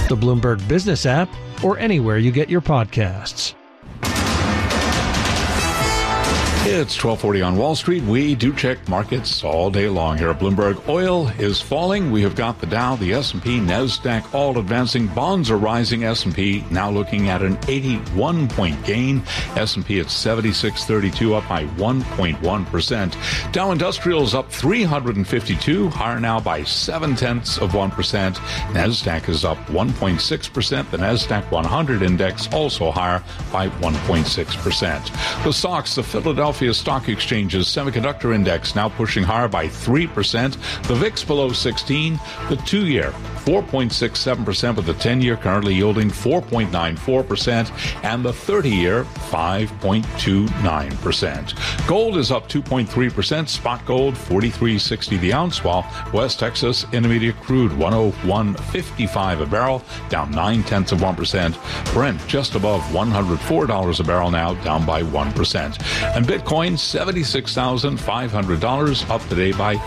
the Bloomberg Business app, or anywhere you get your podcasts. It's 12:40 on Wall Street. We do check markets all day long here at Bloomberg. Oil is falling. We have got the Dow, the S&P, NASDAQ all advancing. Bonds are rising. S&P now looking at an 81-point gain. S&P at 76.32, up by 1.1%. Dow Industrials up 352, higher now by 0.7%. NASDAQ is up 1.6%. The NASDAQ 100 index also higher by 1.6%. The stocks, the Philadelphia Stock Exchange's semiconductor index now pushing higher by 3%. The VIX below 16. The 2-year 4.67%, with the 10-year currently yielding 4.94%, and the 30-year 5.29%. Gold is up 2.3%. Spot gold $43.60 the ounce, while West Texas Intermediate crude $101.55 a barrel, down 0.9%. Brent just above $104 a barrel now, down by 1%. And Bitcoin $76,500, up today by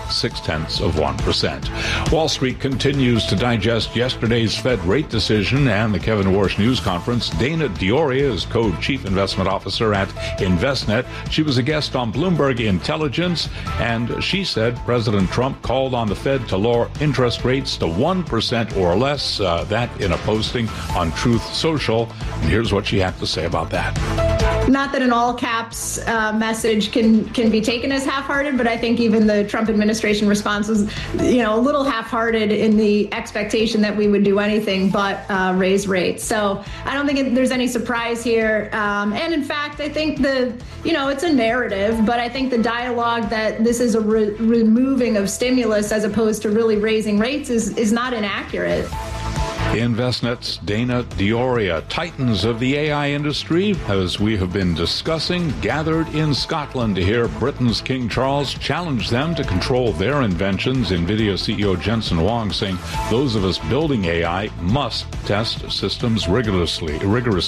0.6%. Wall Street continues to digest yesterday's Fed rate decision and the Kevin Warsh news conference. Dana D'Auria is co-chief investment officer at Envestnet. She was a guest on Bloomberg Intelligence, and she said President Trump called on the Fed to lower interest rates to 1% or less. That in a posting on Truth Social. And here's what she had to say about that. Not that an all caps message can be taken as half-hearted, but I think even the Trump administration response was, a little half-hearted in the expectation that we would do anything but raise rates. So I don't think there's any surprise here. And in fact, I think it's a narrative, but I think the dialogue that this is a removing of stimulus as opposed to really raising rates is not inaccurate. Envestnet's Dana D'Auria. Titans of the AI industry, as we have been discussing, gathered in Scotland to hear Britain's King Charles challenge them to control their inventions. NVIDIA CEO Jensen Huang saying those of us building AI must test systems rigorously.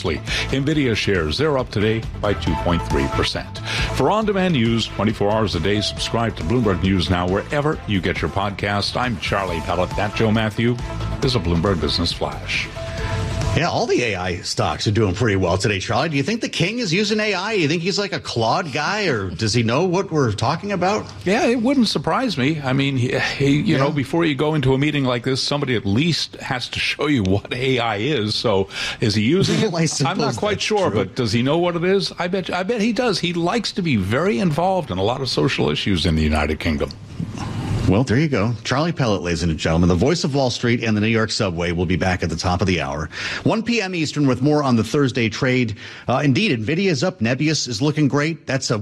NVIDIA shares, they're up today by 2.3%. For on-demand news, 24 hours a day, subscribe to Bloomberg News Now wherever you get your podcast. I'm Charlie Pellet. That Joe Matthew is a Bloomberg Business Flash. Yeah, all the AI stocks are doing pretty well today, Charlie. Do you think the king is using AI? You think he's like a Claude guy, or does he know what we're talking about? Yeah, it wouldn't surprise me. I mean, you know, before you go into a meeting like this, somebody at least has to show you what AI is. So is he using it? I'm not quite sure, but does he know what it is? I bet he does. He likes to be very involved in a lot of social issues in the United Kingdom. Well, there you go. Charlie Pellet, ladies and gentlemen, the voice of Wall Street and the New York subway, will be back at the top of the hour. 1 p.m. Eastern with more on the Thursday trade. Indeed, NVIDIA's up. Nebius is looking great. That's a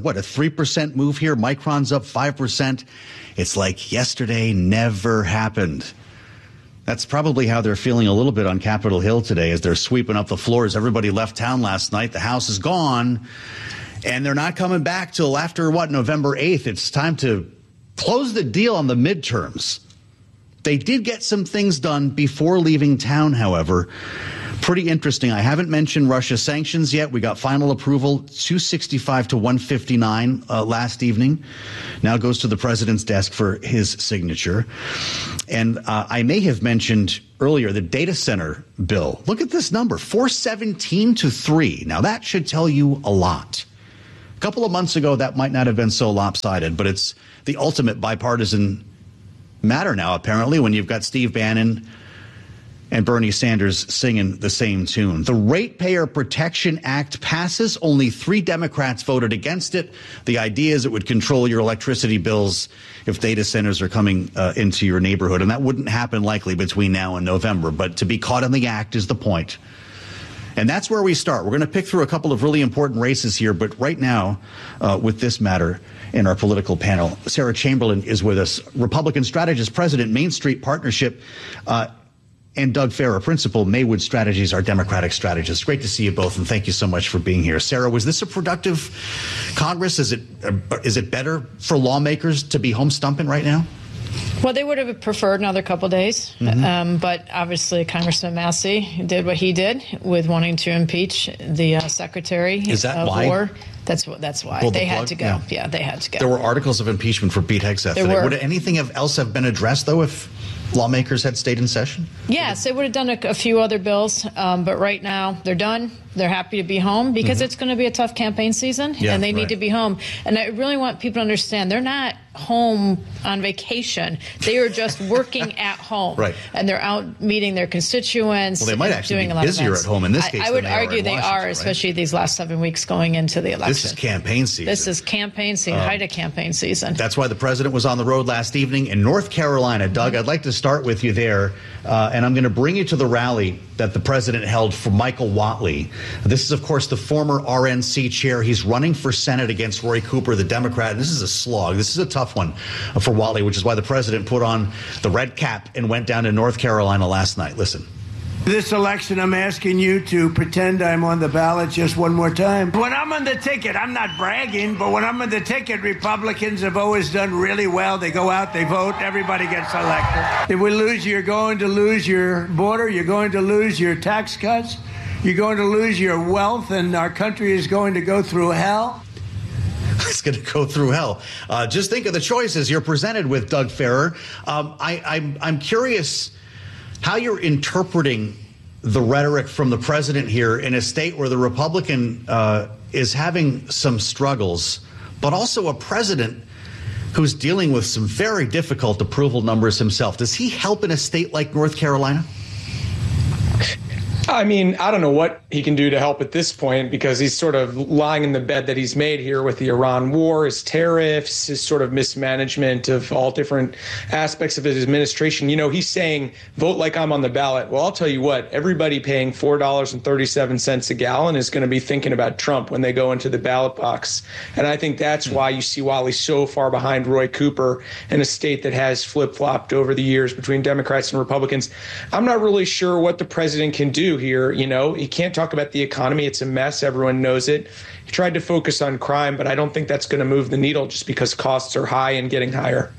3% move here. Micron's up 5%. It's like yesterday never happened. That's probably how they're feeling a little bit on Capitol Hill today as they're sweeping up the floors. Everybody left town last night. The House is gone, and they're not coming back till after, November 8th. It's time to close the deal on the midterms. They did get some things done before leaving town, however. Pretty interesting. I haven't mentioned Russia sanctions yet. We got final approval, 265 to 159 last evening. Now it goes to the president's desk for his signature. And I may have mentioned earlier the data center bill. Look at this number, 417 to 3. Now that should tell you a lot. A couple of months ago, that might not have been so lopsided, but it's the ultimate bipartisan matter now, apparently, when you've got Steve Bannon and Bernie Sanders singing the same tune. The Ratepayer Protection Act passes. Only 3 Democrats voted against it. The idea is it would control your electricity bills if data centers are coming into your neighborhood, and that wouldn't happen likely between now and November. But to be caught in the act is the point. And that's where we start. We're going to pick through a couple of really important races here. But right now, with this matter in our political panel, Sarah Chamberlain is with us, Republican strategist, president, Main Street Partnership, and Doug Farrar, principal, Maywood Strategies, our Democratic strategist. Great to see you both, and thank you so much for being here. Sarah, was this a productive Congress? Is it better for lawmakers to be home stumping right now? Well, they would have preferred another couple days, but obviously Congressman Massey did what he did with wanting to impeach the Secretary of War. That's why they had to go. Yeah, they had to go. There were articles of impeachment for Pete Hegseth. Would anything else have been addressed, though, if lawmakers had stayed in session? Yes, they would have done a few other bills, but right now they're done. They're happy to be home because it's going to be a tough campaign season, and they need to be home. And I really want people to understand they're not home on vacation. They are just working at home. Right. And they're out meeting their constituents. Well, they might actually be busier at home in this case. I would than argue they are, right? especially these last 7 weeks going into the election. This is campaign season. This is campaign season, height of campaign season. That's why the president was on the road last evening in North Carolina. Doug, I'd like to start with you there, and I'm going to bring you to the rally that the president held for Michael Whatley. This is, of course, the former RNC chair. He's running for Senate against Roy Cooper, the Democrat. And this is a slog. This is a tough one for Whatley, which is why the president put on the red cap and went down to North Carolina last night. Listen. This election, I'm asking you to pretend I'm on the ballot just one more time. When I'm on the ticket, I'm not bragging, but when I'm on the ticket, Republicans have always done really well. They go out, they vote, everybody gets elected. If we lose, you're going to lose your border, you're going to lose your tax cuts, you're going to lose your wealth, and our country is going to go through hell. It's going to go through hell. Just think of the choices you're presented with, Doug Farrar. I'm curious how you're interpreting the rhetoric from the president here in a state where the Republican is having some struggles, but also a president who's dealing with some very difficult approval numbers himself. Does he help in a state like North Carolina? I mean, I don't know what he can do to help at this point because he's sort of lying in the bed that he's made here with the Iran war, his tariffs, his sort of mismanagement of all different aspects of his administration. You know, he's saying, vote like I'm on the ballot. Well, I'll tell you what, everybody paying $4.37 a gallon is going to be thinking about Trump when they go into the ballot box. And I think that's why you see Whatley so far behind Roy Cooper in a state that has flip-flopped over the years between Democrats and Republicans. I'm not really sure what the president can do here. You know, he can't talk about the economy. It's a mess. Everyone knows it. He tried to focus on crime, but I don't think that's going to move the needle just because costs are high and getting higher.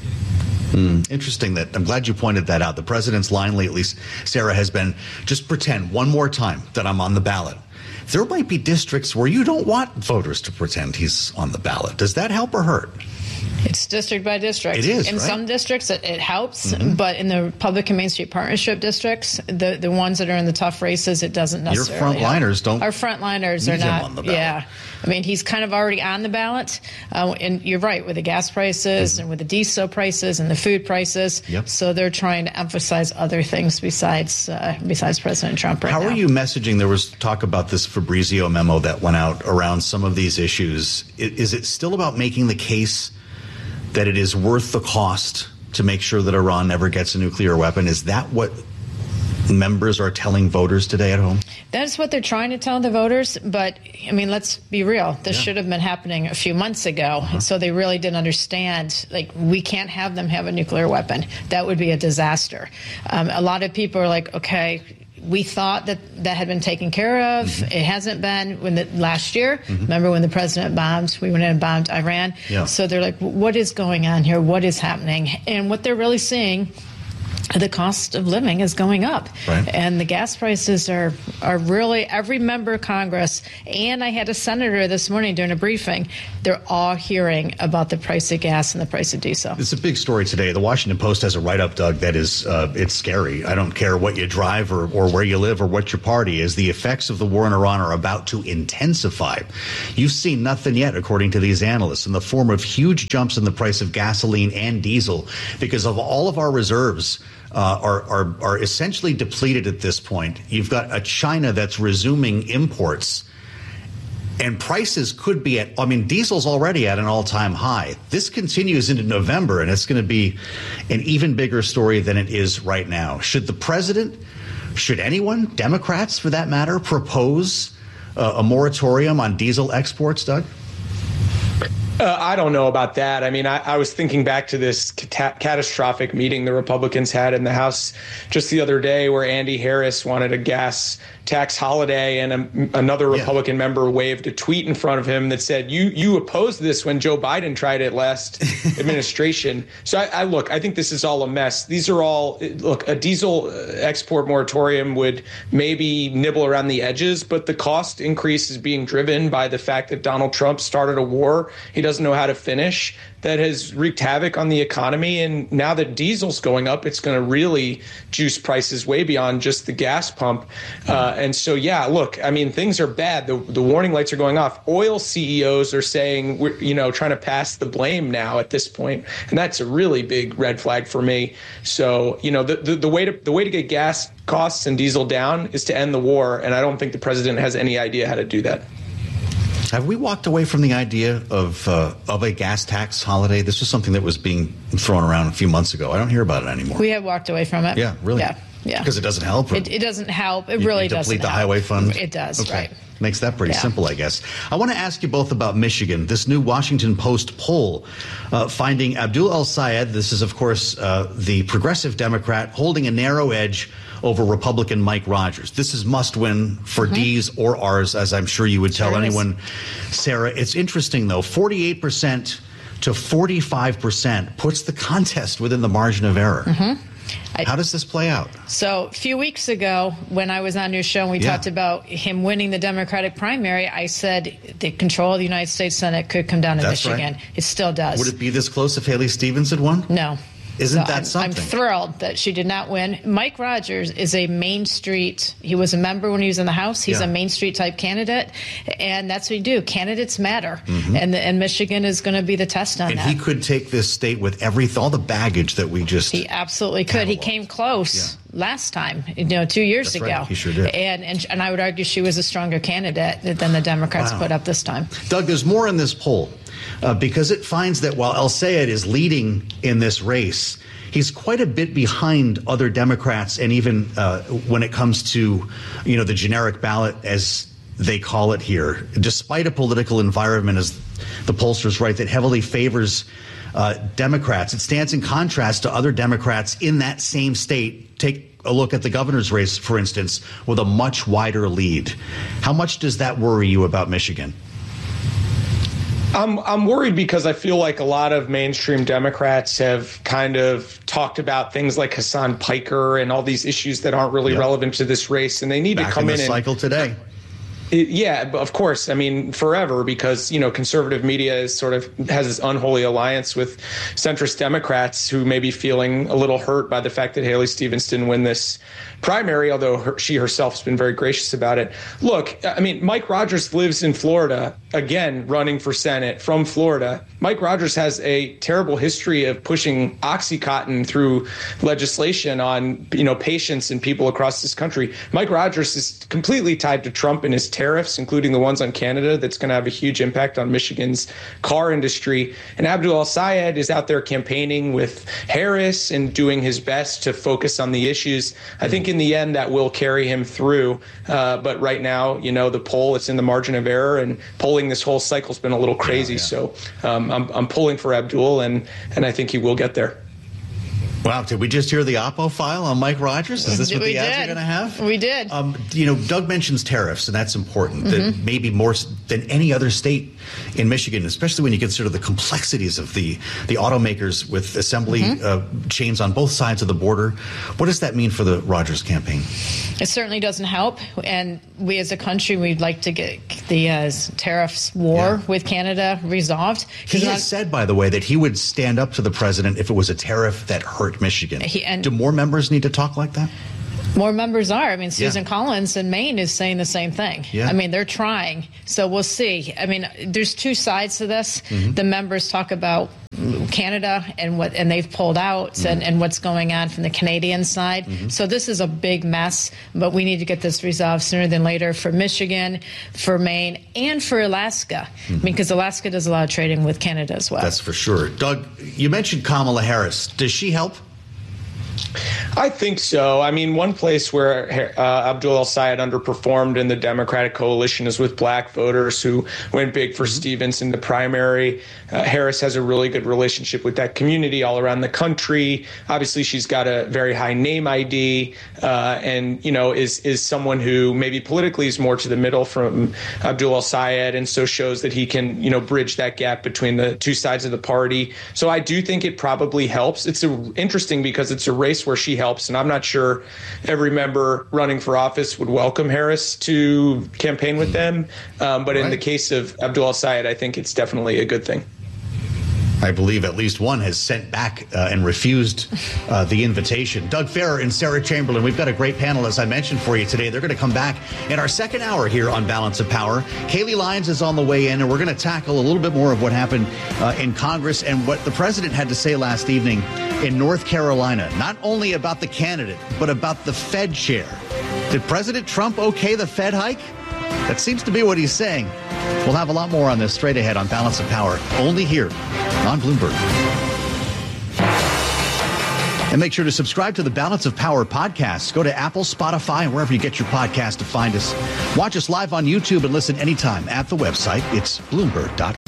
Interesting that. I'm glad you pointed that out. The president's line lately, Sarah, has been just pretend one more time that I'm on the ballot. There might be districts where you don't want voters to pretend he's on the ballot. Does that help or hurt? It's district by district. It is, in right? some districts, it helps, but in the Republican Main Street Partnership districts, the ones that are in the tough races, it doesn't necessarily Your frontliners don't. Our frontliners are not. On the ballot. Yeah, I mean, he's kind of already on the ballot, and you're right with the gas prices and with the diesel prices and the food prices. Yep. So they're trying to emphasize other things besides President Trump right now. How are you messaging? There was talk about this Fabrizio memo that went out around some of these issues. Is it still about making the case that it is worth the cost to make sure that Iran never gets a nuclear weapon? Is that what members are telling voters today at home? That's what they're trying to tell the voters. But, I mean, let's be real. This should have been happening a few months ago. So they really didn't understand, like, we can't have them have a nuclear weapon. That would be a disaster. A lot of people are like, okay, we thought that had been taken care of. It hasn't been. Last year, remember when the president bombed, we went in and bombed Iran. Yeah. So they're like, what is going on here? What is happening? And what they're really seeing, the cost of living is going up. Right. And the gas prices are really, every member of Congress, and I had a senator this morning during a briefing, they're all hearing about the price of gas and the price of diesel. It's a big story today. The Washington Post has a write-up, Doug, that is, it's scary. I don't care what you drive or where you live or what your party is. The effects of the war in Iran are about to intensify. You've seen nothing yet, according to these analysts, in the form of huge jumps in the price of gasoline and diesel because of all of our reserves are essentially depleted at this point. You've got a China that's resuming imports, and prices could be at, I mean, diesel's already at an all-time high. This continues into November, and it's going to be an even bigger story than it is right now. Should the president, should anyone, Democrats for that matter, propose a moratorium on diesel exports, Doug? I don't know about that. I mean, I was thinking back to this catastrophic meeting the Republicans had in the House just the other day where Andy Harris wanted a gas tax holiday, and another Republican member waved a tweet in front of him that said, you opposed this when Joe Biden tried it last administration. So I think this is all a mess. These are all, look, a diesel export moratorium would maybe nibble around the edges, but the cost increase is being driven by the fact that Donald Trump started a war. He doesn't know how to finish, that has wreaked havoc on the economy. And now that diesel's going up, it's going to really juice prices way beyond just the gas pump. And so, yeah, look, I mean, things are bad. The warning lights are going off. Oil CEOs are saying, we're, trying to pass the blame now at this point. And that's a really big red flag for me. So, the way to get gas costs and diesel down is to end the war. And I don't think the president has any idea how to do that. Have we walked away from the idea of a gas tax holiday? This was something that was being thrown around a few months ago. I don't hear about it anymore. We have walked away from it. Yeah, really? Yeah. Because it doesn't help? It doesn't help. It really doesn't deplete the highway fund? It does, okay. Right. Makes that pretty simple, I guess. I want to ask you both about Michigan. This new Washington Post poll finding Abdul El-Sayed, this is, of course, the progressive Democrat, holding a narrow edge over Republican Mike Rogers. This is must-win for D's or R's, as I'm sure you would tell anyone. Sarah, it's interesting, though. 48% to 45% puts the contest within the margin of error. How does this play out? So a few weeks ago, when I was on your show and we talked about him winning the Democratic primary, I said the control of the United States Senate could come down to Michigan. Right. It still does. Would it be this close if Haley Stevens had won? No. Isn't that something? I'm thrilled that she did not win. Mike Rogers is a Main Street. He was a member when he was in the House. He's a Main Street type candidate, and that's what you do. Candidates matter, and Michigan is going to be the test on that. And he could take this state with all the baggage that we just. He absolutely could. He came close last time, 2 years ago. Right. He sure did. And I would argue she was a stronger candidate than the Democrats put up this time. Doug, there's more in this poll. Because it finds that while El-Sayed is leading in this race, he's quite a bit behind other Democrats, and even when it comes to, the generic ballot, as they call it here, despite a political environment, as the pollsters write, that heavily favors Democrats. It stands in contrast to other Democrats in that same state. Take a look at the governor's race, for instance, with a much wider lead. How much does that worry you about Michigan? I'm worried because I feel like a lot of mainstream Democrats have kind of talked about things like Hassan Piker and all these issues that aren't really relevant to this race, and they need to come in and cycle today. Yeah, of course. I mean, forever, because, conservative media has this unholy alliance with centrist Democrats who may be feeling a little hurt by the fact that Haley Stevens didn't win this primary, although she herself has been very gracious about it. Look, I mean, Mike Rogers lives in Florida, again, running for Senate from Florida. Mike Rogers has a terrible history of pushing OxyContin through legislation on, patients and people across this country. Mike Rogers is completely tied to Trump and his tariffs, including the ones on Canada, that's going to have a huge impact on Michigan's car industry. And Abdul El-Sayed is out there campaigning with Harris and doing his best to focus on the issues. I think in the end that will carry him through. But right now, the poll, it's in the margin of error, and polling this whole cycle has been a little crazy. So I'm pulling for Abdul, and I think he will get there. Wow, did we just hear the Oppo file on Mike Rogers? Is this what the ads are going to have? We did. Doug mentions tariffs, and that's important. That maybe more than any other state in Michigan, especially when you consider the complexities of the automakers with assembly chains on both sides of the border. What does that mean for the Rogers campaign? It certainly doesn't help. And we as a country, we'd like to get the tariffs war with Canada resolved. He has said, by the way, that he would stand up to the president if it was a tariff that hurt Michigan. Do more members need to talk like that? More members are. I mean, Susan Collins in Maine is saying the same thing. I mean, they're trying. So we'll see. I mean, there's two sides to this. The members talk about Canada and they've pulled out and what's going on from the Canadian side. So this is a big mess, but we need to get this resolved sooner than later for Michigan, for Maine, and for Alaska, because Alaska does a lot of trading with Canada as well. That's for sure. Doug, you mentioned Kamala Harris. Does she help? I think so. I mean, one place where Abdul El-Sayed underperformed in the Democratic coalition is with black voters who went big for Stevens in the primary. Harris has a really good relationship with that community all around the country. Obviously, she's got a very high name ID and, is someone who maybe politically is more to the middle from Abdul El-Sayed, and so shows that he can, bridge that gap between the two sides of the party. So I do think it probably helps. It's interesting because it's a race where she helps. And I'm not sure every member running for office would welcome Harris to campaign with them. But in the case of Abdul El-Sayed, I think it's definitely a good thing. I believe at least one has sent back and refused the invitation. Doug Farrar and Sarah Chamberlain, we've got a great panel, as I mentioned, for you today. They're going to come back in our second hour here on Balance of Power. Kaylee Lyons is on the way in, and we're going to tackle a little bit more of what happened in Congress and what the president had to say last evening in North Carolina, not only about the candidate, but about the Fed chair. Did President Trump okay the Fed hike? That seems to be what he's saying. We'll have a lot more on this straight ahead on Balance of Power, only here on Bloomberg. And make sure to subscribe to the Balance of Power podcast. Go to Apple, Spotify, and wherever you get your podcast to find us. Watch us live on YouTube and listen anytime at the website. It's Bloomberg.com.